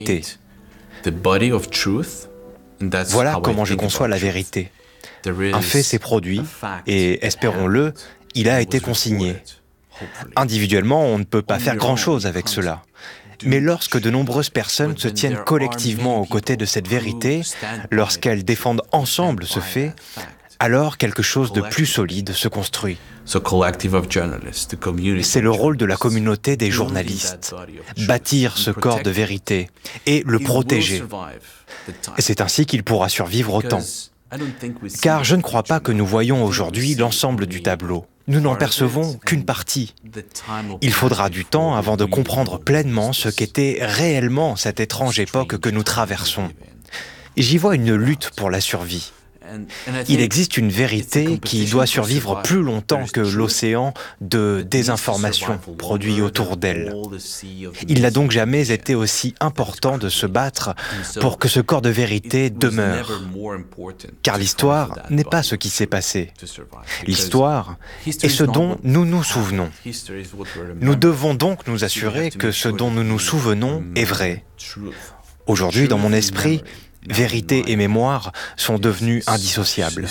Voilà comment je conçois la vérité. Un fait s'est produit, et espérons-le, il a été consigné. Individuellement, on ne peut pas faire grand-chose avec cela. Mais lorsque de nombreuses personnes se tiennent collectivement aux côtés de cette vérité, lorsqu'elles défendent ensemble ce fait, alors quelque chose de plus solide se construit. C'est le rôle de la communauté des journalistes, bâtir ce corps de vérité et le protéger. Et c'est ainsi qu'il pourra survivre au temps. Car je ne crois pas que nous voyons aujourd'hui l'ensemble du tableau. Nous n'en percevons qu'une partie. Il faudra du temps avant de comprendre pleinement ce qu'était réellement cette étrange époque que nous traversons. J'y vois une lutte pour la survie. Il existe une vérité qui doit survivre plus longtemps que l'océan de désinformation produit autour d'elle. Il n'a donc jamais été aussi important de se battre pour que ce corps de vérité demeure. Car l'histoire n'est pas ce qui s'est passé. L'histoire est ce dont nous nous souvenons. Nous devons donc nous assurer que ce dont nous nous souvenons est vrai. Aujourd'hui, dans mon esprit, vérité et mémoire sont devenus indissociables.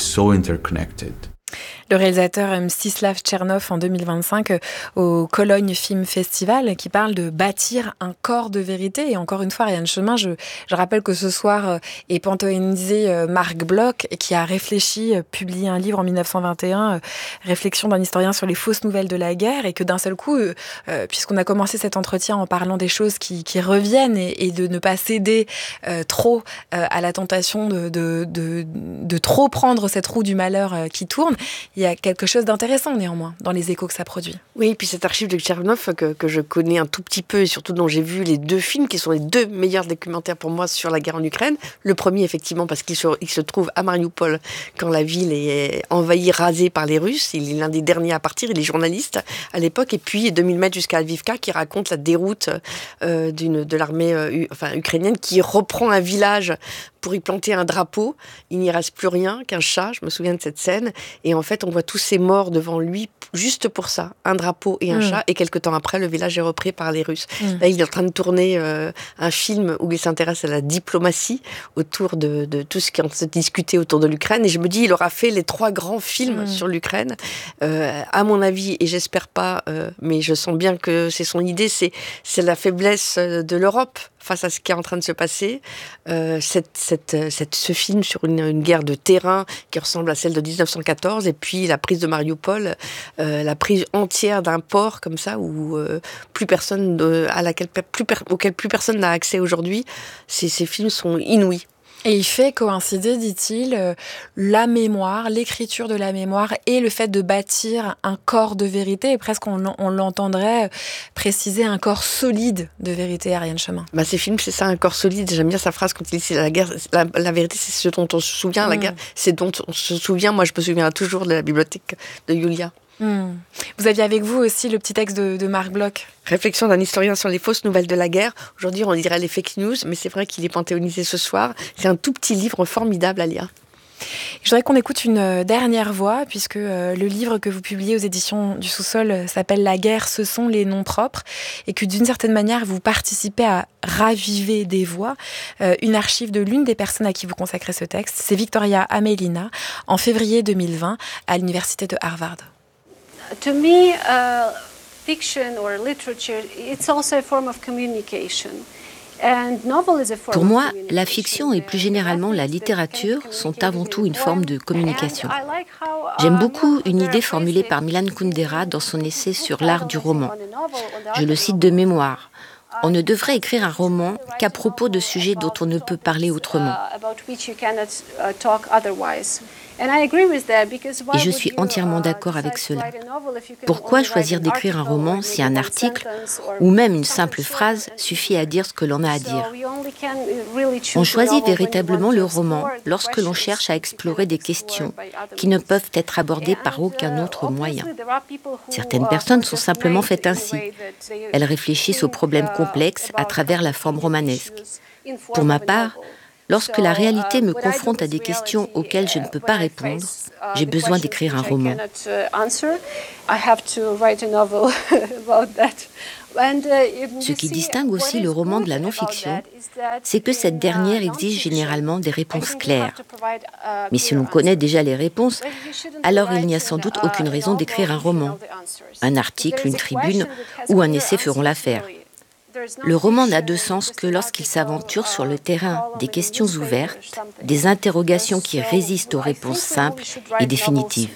Le réalisateur Mstislav Tchernov en 2025 au Cologne Film Festival qui parle de bâtir un corps de vérité. Et encore une fois, Ariane Chemin, je rappelle que ce soir est panthéonisé Marc Bloch qui a réfléchi, publié un livre en 1921, Réflexion d'un historien sur les fausses nouvelles de la guerre, et que d'un seul coup, puisqu'on a commencé cet entretien en parlant des choses qui reviennent et de ne pas céder trop à la tentation de trop prendre cette roue du malheur qui tourne, il y a quelque chose d'intéressant néanmoins dans les échos que ça produit. Oui, et puis cette archive de Tchernov que je connais un tout petit peu et surtout dont j'ai vu les 2 films qui sont les 2 meilleurs documentaires pour moi sur la guerre en Ukraine. Le premier, effectivement, parce qu'il se trouve à Mariupol quand la ville est envahie, rasée par les Russes. Il est l'un des derniers à partir, il est journaliste à l'époque. Et puis 2000 mètres jusqu'à Avivka qui raconte la déroute de l'armée ukrainienne qui reprend un village pour y planter un drapeau. Il n'y reste plus rien qu'un chat, je me souviens de cette scène. Et en fait, on voit tous ces morts devant lui juste pour ça, un drapeau et un chat. Et quelques temps après, le village est repris par les Russes. Là, il est en train de tourner un film où il s'intéresse à la diplomatie autour de tout ce qui se discutait autour de l'Ukraine. Et je me dis, il aura fait les 3 grands films sur l'Ukraine. À mon avis, et j'espère pas, mais je sens bien que c'est son idée, c'est la faiblesse de l'Europe face à ce qui est en train de se passer. Ce film sur une guerre de terrain qui ressemble à celle de 1914, et puis la prise de Mariupol, la prise entière d'un port comme ça où plus personne auquel plus personne n'a accès aujourd'hui. Ces films sont inouïs. Et il fait coïncider, dit-il, la mémoire, l'écriture de la mémoire et le fait de bâtir un corps de vérité. Et presque on l'entendrait préciser un corps solide de vérité, Ariane Chemin. Ces films, c'est ça, un corps solide. J'aime bien sa phrase quand il dit c'est la guerre. La vérité, c'est ce dont on se souvient. La guerre, c'est dont on se souvient. Moi, je me souviens toujours de la bibliothèque de Yulia. Vous aviez avec vous aussi le petit texte de Marc Bloch. Réflexion d'un historien sur les fausses nouvelles de la guerre. Aujourd'hui, on dirait les fake news, mais c'est vrai qu'il est panthéonisé ce soir. C'est un tout petit livre formidable à lire. Je voudrais qu'on écoute une dernière voix, puisque le livre que vous publiez aux éditions du Sous-Sol s'appelle « La guerre, ce sont les noms propres », et que d'une certaine manière, vous participez à raviver des voix. Une archive de l'une des personnes à qui vous consacrez ce texte, c'est Victoria Amelina, en février 2020, à l'université de Harvard. To me, fiction or literature, it's also a form of communication. Pour moi, la fiction et plus généralement la littérature sont avant tout une forme de communication. J'aime beaucoup une idée formulée par Milan Kundera dans son essai sur l'art du roman. Je le cite de mémoire. On ne devrait écrire un roman qu'à propos de sujets dont on ne peut parler autrement. Et je suis entièrement d'accord avec cela. Pourquoi choisir d'écrire un roman si un article ou même une simple phrase suffit à dire ce que l'on a à dire? On choisit véritablement le roman lorsque l'on cherche à explorer des questions qui ne peuvent être abordées par aucun autre moyen. Certaines personnes sont simplement faites ainsi. Elles réfléchissent aux problèmes complexes à travers la forme romanesque. Pour ma part, lorsque la réalité me confronte à des questions auxquelles je ne peux pas répondre, j'ai besoin d'écrire un roman. Ce qui distingue aussi le roman de la non-fiction, c'est que cette dernière exige généralement des réponses claires. Mais si l'on connaît déjà les réponses, alors il n'y a sans doute aucune raison d'écrire un roman. Un article, une tribune ou un essai feront l'affaire. Le roman n'a de sens que lorsqu'il s'aventure sur le terrain des questions ouvertes, des interrogations qui résistent aux réponses simples et définitives.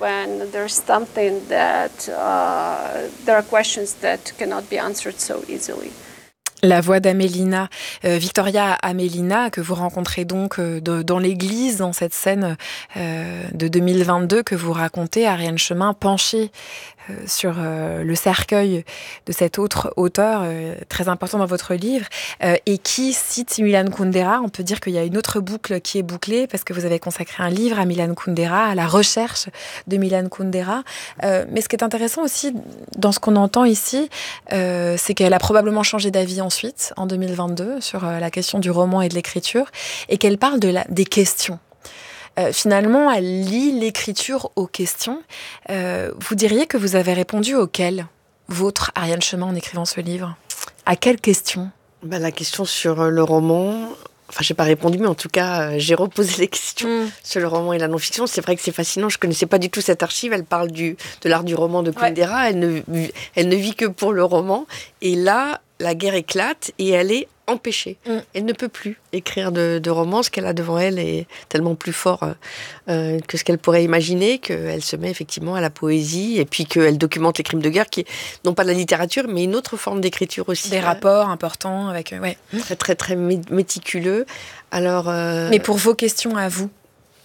La voix d'Amélina, Victoria Amélina, que vous rencontrez donc dans l'église, dans cette scène de 2022 que vous racontez, Ariane Chemin, penchée sur le cercueil de cet autre auteur très important dans votre livre et qui cite Milan Kundera. On peut dire qu'il y a une autre boucle qui est bouclée parce que vous avez consacré un livre à Milan Kundera, à la recherche de Milan Kundera. Mais ce qui est intéressant aussi dans ce qu'on entend ici, c'est qu'elle a probablement changé d'avis ensuite, en 2022, sur la question du roman et de l'écriture, et qu'elle parle des questions. Finalement, elle lie l'écriture aux questions. Vous diriez que vous avez répondu auxquelles, votre Ariane Chemin, en écrivant ce livre? À quelles questions? La question sur le roman... Enfin, j'ai pas répondu, mais en tout cas, j'ai reposé les questions sur le roman et la non-fiction. C'est vrai que c'est fascinant. Je connaissais pas du tout cette archive. Elle parle de l'art du roman de Kundera. Ouais. Elle ne vit que pour le roman. Et là, la guerre éclate et elle est empêchée. Elle ne peut plus écrire de romans. Ce qu'elle a devant elle est tellement plus fort que ce qu'elle pourrait imaginer, qu'elle se met effectivement à la poésie et puis qu'elle documente les crimes de guerre, qui est non pas de la littérature, mais une autre forme d'écriture aussi. Des rapports importants avec... Très, très, très méticuleux. Alors, mais pour vos questions à vous,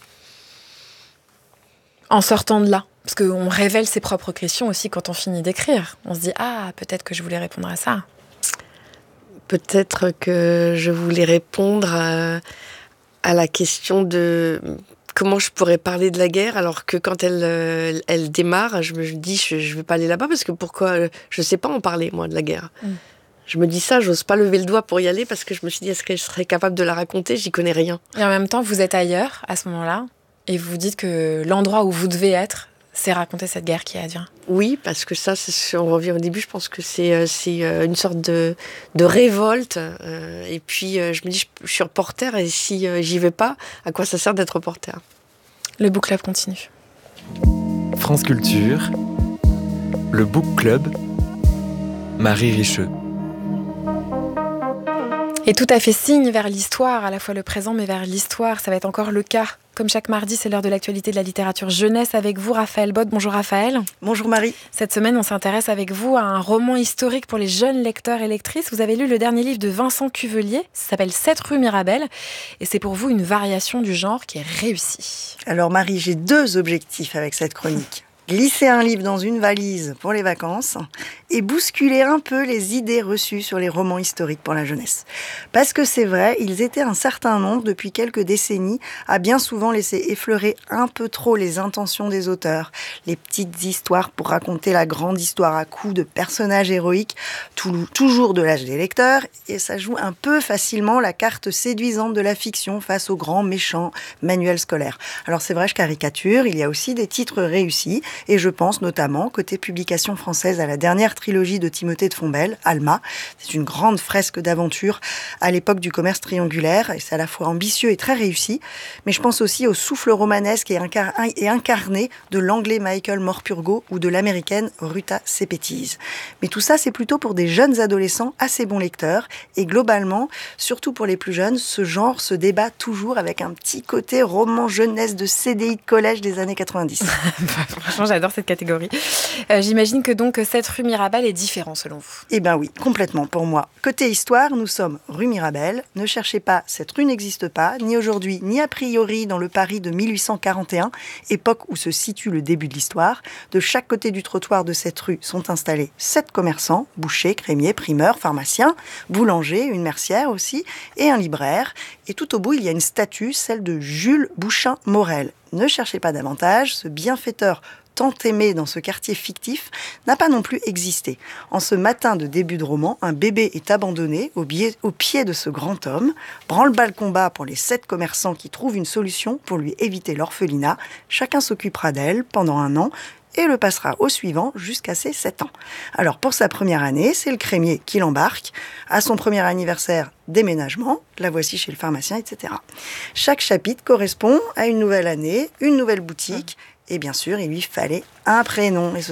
en sortant de là, parce qu'on révèle ses propres questions aussi quand on finit d'écrire. On se dit, peut-être que je voulais répondre à ça. Peut-être que je voulais répondre à la question de comment je pourrais parler de la guerre, alors que quand elle démarre, je me dis je ne vais pas aller là-bas parce que pourquoi je ne sais pas en parler, moi, de la guerre. Je me dis ça, j'ose pas lever le doigt pour y aller parce que je me suis dit, est-ce que je serais capable de la raconter? J'y connais rien. Et en même temps, vous êtes ailleurs à ce moment-là et vous vous dites que l'endroit où vous devez être, c'est raconter cette guerre qui advient. Oui, parce que ça, on revient au début, je pense que c'est une sorte de révolte. Et puis, je me dis, je suis reporter, et si j'y vais pas, à quoi ça sert d'être reporter? Le Book Club continue. France Culture, le Book Club, Marie Richeux. Et tout à fait signe vers l'histoire, à la fois le présent, mais vers l'histoire. Ça va être encore le cas. Comme chaque mardi, c'est l'heure de l'actualité de la littérature jeunesse avec vous, Raphaël Baude. Bonjour Raphaël. Bonjour Marie. Cette semaine, on s'intéresse avec vous à un roman historique pour les jeunes lecteurs et lectrices. Vous avez lu le dernier livre de Vincent Cuvelier, ça s'appelle 7 rue Mirabel. Et c'est pour vous une variation du genre qui est réussie. Alors Marie, j'ai 2 objectifs avec cette chronique. Glisser un livre dans une valise pour les vacances et bousculer un peu les idées reçues sur les romans historiques pour la jeunesse. Parce que c'est vrai, ils étaient un certain nombre depuis quelques décennies à bien souvent laisser effleurer un peu trop les intentions des auteurs, les petites histoires pour raconter la grande histoire à coups de personnages héroïques, toujours de l'âge des lecteurs, et ça joue un peu facilement la carte séduisante de la fiction face aux grands méchants manuels scolaires. Alors c'est vrai, je caricature, il y a aussi des titres réussis. Et je pense notamment, côté publication française, à la dernière trilogie de Timothée de Fontbelle, Alma. C'est une grande fresque d'aventure à l'époque du commerce triangulaire, et c'est à la fois ambitieux et très réussi. Mais je pense aussi au souffle romanesque et incarné de l'anglais Michael Morpurgo ou de l'américaine Ruta Sepetys. Mais tout ça, c'est plutôt pour des jeunes adolescents assez bons lecteurs. Et globalement, surtout pour les plus jeunes, ce genre se débat toujours avec un petit côté roman jeunesse de CDI de collège des années 90. Franchement, j'adore cette catégorie. J'imagine que donc 7 rue Mirabel est différent selon vous. Eh bien oui, complètement pour moi. Côté histoire, nous sommes rue Mirabel. Ne cherchez pas, cette rue n'existe pas, ni aujourd'hui, ni a priori dans le Paris de 1841, époque où se situe le début de l'histoire. De chaque côté du trottoir de cette rue sont installés 7 commerçants, bouchers, crémiers, primeurs, pharmaciens, boulangers, une mercière aussi, et un libraire. Et tout au bout, il y a une statue, celle de Jules Bouchain-Morel. Ne cherchez pas davantage, ce bienfaiteur tant aimé dans ce quartier fictif n'a pas non plus existé. En ce matin de début de roman, un bébé est abandonné au pied de ce grand homme. Branle-bas le combat pour les 7 commerçants qui trouvent une solution pour lui éviter l'orphelinat. Chacun s'occupera d'elle pendant 1 an. et le passera au suivant jusqu'à ses 7 ans. Alors pour sa première année, c'est le crémier qui l'embarque. À son premier anniversaire, déménagement, la voici chez le pharmacien, etc. Chaque chapitre correspond à une nouvelle année, une nouvelle boutique, et bien sûr, il lui fallait un prénom. Et ce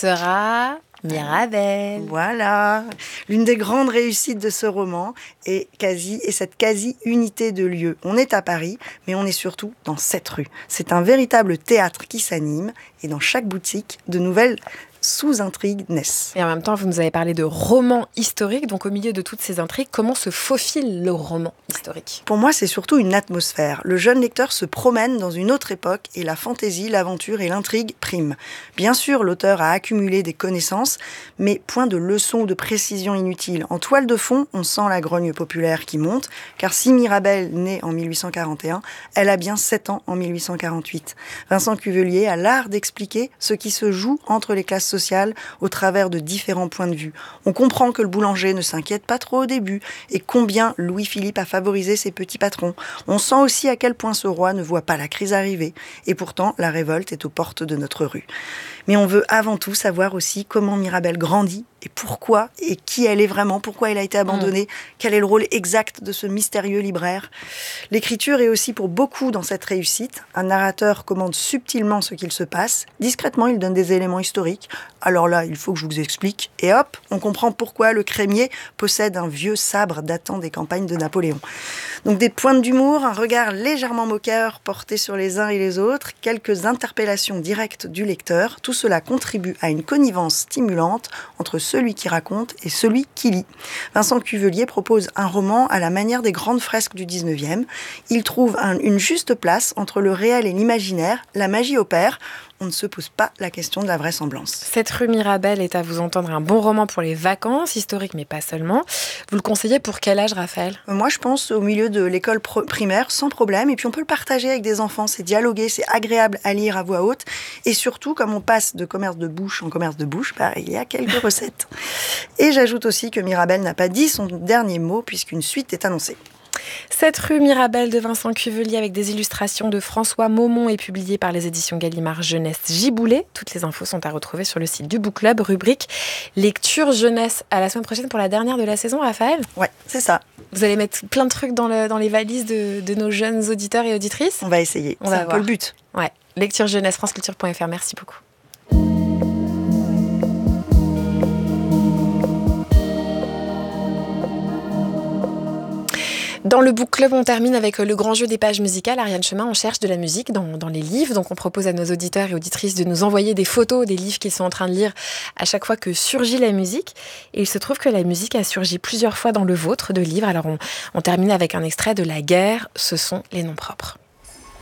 sera Mirabel. Voilà, l'une des grandes réussites de ce roman est cette quasi-unité de lieu. On est à Paris, mais on est surtout dans cette rue. C'est un véritable théâtre qui s'anime, et dans chaque boutique, de nouvelles sous-intrigues naissent. Et en même temps, vous nous avez parlé de roman historique, donc au milieu de toutes ces intrigues, comment se faufile le roman historique ? Pour moi, c'est surtout une atmosphère. Le jeune lecteur se promène dans une autre époque et la fantaisie, l'aventure et l'intrigue priment. Bien sûr, l'auteur a accumulé des connaissances, mais point de leçons ou de précisions inutiles. En toile de fond, on sent la grogne populaire qui monte, car si Mirabel naît en 1841, elle a bien 7 ans en 1848. Vincent Cuvelier a l'art d'expliquer ce qui se joue entre les classes sociales au travers de différents points de vue. On comprend que le boulanger ne s'inquiète pas trop au début et combien Louis-Philippe a favorisé ses petits patrons. On sent aussi à quel point ce roi ne voit pas la crise arriver et pourtant la révolte est aux portes de notre rue. Mais on veut avant tout savoir aussi comment Mirabel grandit et pourquoi et qui elle est vraiment, pourquoi elle a été abandonnée, quel est le rôle exact de ce mystérieux libraire. L'écriture est aussi pour beaucoup dans cette réussite. Un narrateur commande subtilement ce qu'il se passe. Discrètement, il donne des éléments historiques. Alors là, il faut que je vous explique. Et hop, on comprend pourquoi le crémier possède un vieux sabre datant des campagnes de Napoléon. Donc des pointes d'humour, un regard légèrement moqueur porté sur les uns et les autres, quelques interpellations directes du lecteur. Tout cela contribue à une connivence stimulante entre celui qui raconte et celui qui lit. Vincent Cuvelier propose un roman à la manière des grandes fresques du 19e. Il trouve une juste place entre le réel et l'imaginaire. La magie opère. On ne se pose pas la question de la vraisemblance. Cette rue Mirabel est à vous entendre un bon roman pour les vacances, historiques mais pas seulement. Vous le conseillez pour quel âge, Raphaël ? Moi, je pense au milieu de l'école primaire, sans problème. Et puis, on peut le partager avec des enfants. C'est dialoguer, c'est agréable à lire à voix haute. Et surtout, comme on passe de commerce de bouche en commerce de bouche, il y a quelques recettes. Et j'ajoute aussi que Mirabel n'a pas dit son dernier mot, puisqu'une suite est annoncée. Cette rue Mirabel de Vincent Cuvelier avec des illustrations de François Maumont est publiée par les éditions Gallimard Jeunesse Giboulé. Toutes les infos sont à retrouver sur le site du Book Club, rubrique Lecture Jeunesse. À la semaine prochaine pour la dernière de la saison, Raphaël ? Ouais, c'est ça. Vous allez mettre plein de trucs dans les valises de nos jeunes auditeurs et auditrices ? On va essayer, c'est un peu le but. Ouais. Lecture Jeunesse, franceculture.fr, merci beaucoup. Dans le Book Club, on termine avec le grand jeu des pages musicales. Ariane Chemin, on cherche de la musique dans les livres. Donc, on propose à nos auditeurs et auditrices de nous envoyer des photos des livres qu'ils sont en train de lire à chaque fois que surgit la musique. Et il se trouve que la musique a surgi plusieurs fois dans le vôtre de livre. Alors, on termine avec un extrait de La guerre, ce sont les noms propres.